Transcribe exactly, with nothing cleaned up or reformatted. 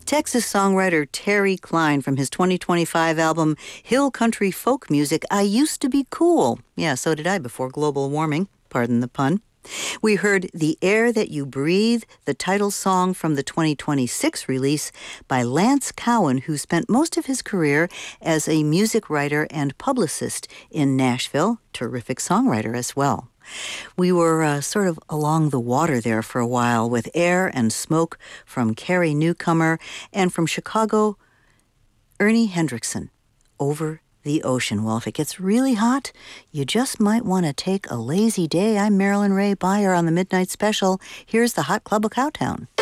Texas songwriter Terry Klein from his twenty twenty-five album Hill Country Folk Music, I Used to Be Cool. Yeah, so did I before global warming, pardon the pun. We heard The Air That You Breathe, the title song from the twenty twenty-six release by Lance Cowan, who spent most of his career as a music writer and publicist in Nashville, terrific songwriter as well. We were uh, sort of along the water there for a while with Air and Smoke from Carrie Newcomer, and from Chicago, Ernie Hendrickson, Over the Ocean. Well, if it gets really hot, you just might want to take a lazy day. I'm Marilyn Ray Beyer on the Midnight Special. Here's the Hot Club of Cowtown.